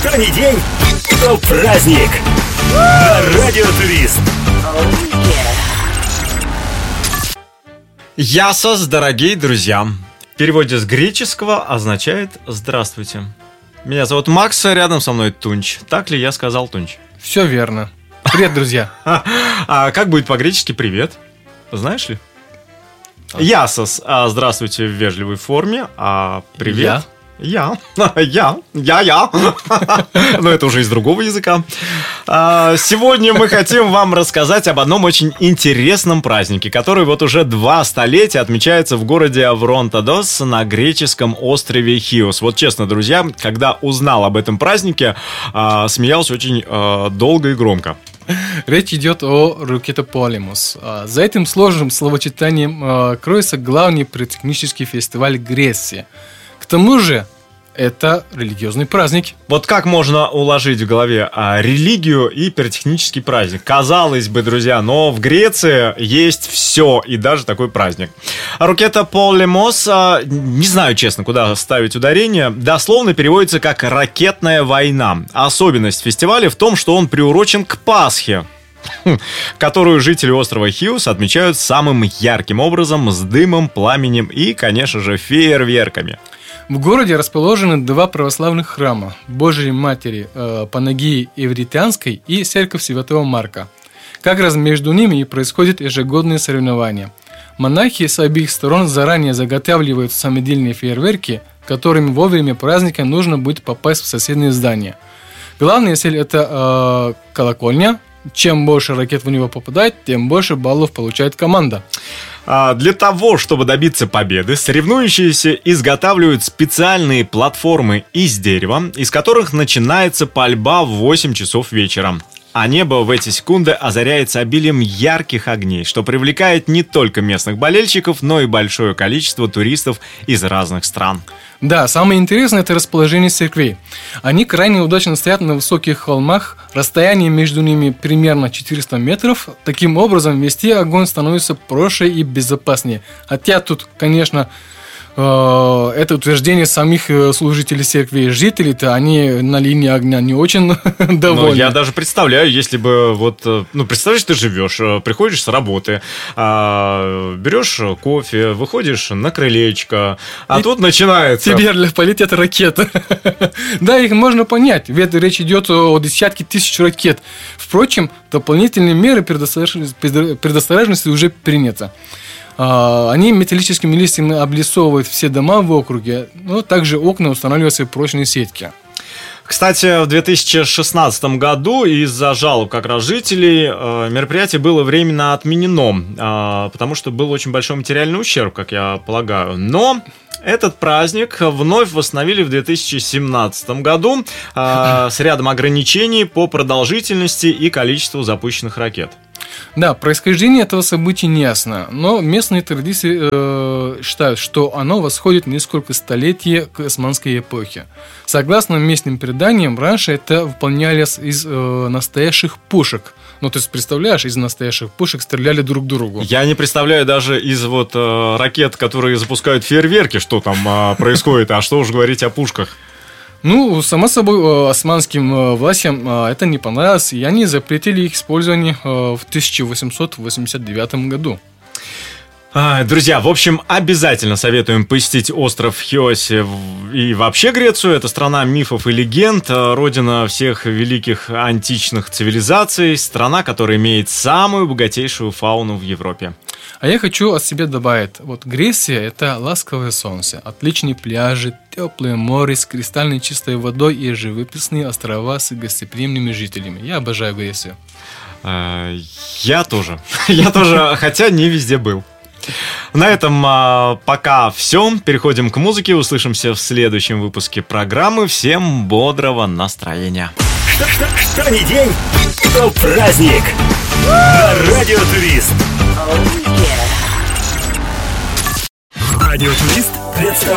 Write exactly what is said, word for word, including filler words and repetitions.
Что ни день, то праздник. На Радио Турист. Ясос, дорогие друзья. В переводе с греческого означает «здравствуйте». Меня зовут Макс, рядом со мной Тунч. Так ли я сказал, Тунч? Все верно. Привет, друзья. А как будет по-гречески «привет»? Знаешь ли? Ясос, а здравствуйте в вежливой форме, а привет... Я, я, я, я. Но это уже из другого языка. Сегодня мы хотим вам рассказать об одном очень интересном празднике, который вот уже два столетия отмечается в городе Авронтодос на греческом острове Хиос. Вот честно, друзья, когда узнал об этом празднике, смеялся очень долго и громко. Речь идет о Ракетополемос. За этим сложным словосочетанием кроется главный пиротехнический фестиваль Греции. К тому же, это религиозный праздник. Вот как можно уложить в голове а, религию и пиротехнический праздник? Казалось бы, друзья, но в Греции есть все, и даже такой праздник. Ракетополемос, а, не знаю, честно, куда ставить ударение, дословно переводится как «ракетная война». Особенность фестиваля в том, что он приурочен к Пасхе, которую жители острова Хиос отмечают самым ярким образом, с дымом, пламенем и, конечно же, фейерверками. В городе расположены два православных храма – Божией Матери э, Панагии Эвритянской и Церковь Святого Марка. Как раз между ними и происходят ежегодные соревнования. Монахи с обеих сторон заранее заготавливают самодельные фейерверки, которыми во время праздника нужно будет попасть в соседние здания. Главная цель – это э, колокольня. Чем больше ракет в него попадает, тем больше баллов получает команда. Для того, чтобы добиться победы, соревнующиеся изготавливают специальные платформы из дерева, из которых начинается пальба в восемь часов вечера. А небо в эти секунды озаряется обилием ярких огней, что привлекает не только местных болельщиков, но и большое количество туристов из разных стран. Да, самое интересное – это расположение церквей. Они крайне удачно стоят на высоких холмах, расстояние между ними примерно четыреста метров. Таким образом, вести огонь становится проще и безопаснее. Хотя тут, конечно, это утверждение самих служителей церкви. Жители-то, они на линии огня не очень довольны. Ну, я даже представляю, если бы вот, ну, представляешь, ты живешь, приходишь с работы, берешь кофе, выходишь на крылечко, а и тут начинается... Тебе полетят ракеты. Да, их можно понять, ведь речь идет о десятке тысяч ракет. Впрочем, дополнительные меры предосторожности уже приняты. Они металлическими листьями облицовывают все дома в округе, но также окна устанавливаются прочные сетки. Кстати, в две тысячи шестнадцатом году из-за жалоб как раз жителей мероприятие было временно отменено, потому что был очень большой материальный ущерб, как я полагаю. Но этот праздник вновь восстановили в две тысячи семнадцатом году с рядом ограничений по продолжительности и количеству запущенных ракет. Да, происхождение этого события не ясно, но местные традиции э, считают, что оно восходит несколько столетий к османской эпохе. Согласно местным преданиям, раньше это выполнялось из э, настоящих пушек. Ну, то есть, представляешь, из настоящих пушек стреляли друг другу. Я не представляю даже из вот э, ракет, которые запускают фейерверки, что там э, происходит, а что уж говорить о пушках. Ну, само собой, османским властям это не понравилось, и они запретили их использование в тысяча восемьсот восемьдесят девятом году. Друзья, в общем, обязательно советуем посетить остров Хиосе и вообще Грецию. Это страна мифов и легенд, родина всех великих античных цивилизаций, страна, которая имеет самую богатейшую фауну в Европе. А я хочу от себя добавить, вот Греция – это ласковое солнце, отличные пляжи, теплое море с кристальной чистой водой и живописные острова с гостеприимными жителями. Я обожаю Грецию. Я тоже. Я тоже, хотя не везде был. На этом а, пока все. Переходим к музыке. Услышимся в следующем выпуске программы. Всем бодрого настроения. Что, что, что ни день, то праздник. На Радио Турист. Радио Турист представляет.